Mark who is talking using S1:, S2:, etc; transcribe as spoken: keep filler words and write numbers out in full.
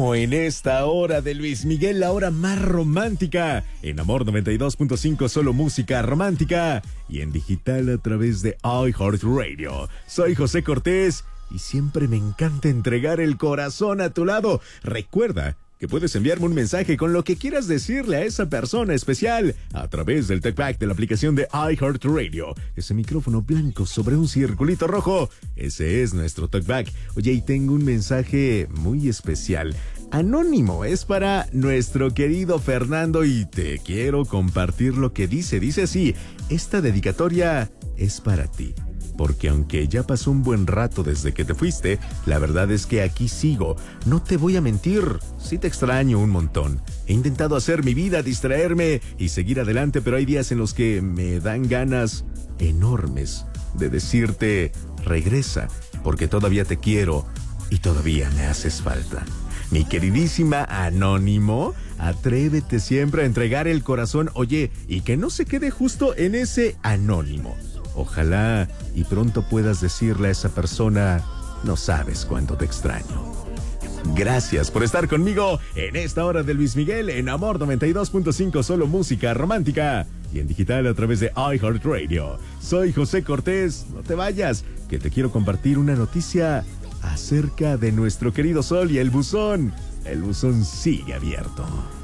S1: como en esta hora de Luis Miguel, la hora más romántica. En Amor noventa y dos punto cinco, solo música romántica. Y en digital a través de iHeartRadio. Soy José Cortés y siempre me encanta entregar el corazón a tu lado. Recuerda que puedes enviarme un mensaje con lo que quieras decirle a esa persona especial a través del TalkBack de la aplicación de iHeartRadio. Ese micrófono blanco sobre un circulito rojo, ese es nuestro TalkBack. Oye, y tengo un mensaje muy especial. Anónimo, es para nuestro querido Fernando y te quiero compartir lo que dice. Dice así: esta dedicatoria es para ti. Porque aunque ya pasó un buen rato desde que te fuiste, la verdad es que aquí sigo. No te voy a mentir, sí te extraño un montón. He intentado hacer mi vida, distraerme y seguir adelante, pero hay días en los que me dan ganas enormes de decirte, regresa, porque todavía te quiero y todavía me haces falta. Mi queridísima Anónimo, atrévete siempre a entregar el corazón, oye, y que no se quede justo en ese anónimo. Ojalá y pronto puedas decirle a esa persona, no sabes cuánto te extraño. Gracias por estar conmigo en esta hora de Luis Miguel en Amor noventa y dos punto cinco, solo música romántica. Y en digital a través de iHeartRadio. Soy José Cortés, no te vayas, que te quiero compartir una noticia acerca de nuestro querido Sol y el buzón. El buzón sigue abierto.